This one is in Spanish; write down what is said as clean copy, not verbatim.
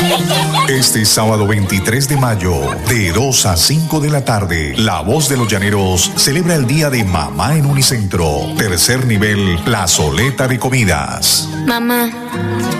Este sábado 23 de mayo, de 2 a 5 de la tarde, La Voz de los Llaneros celebra el Día de Mamá en Unicentro. Tercer nivel, plazoleta de comidas. Mamá.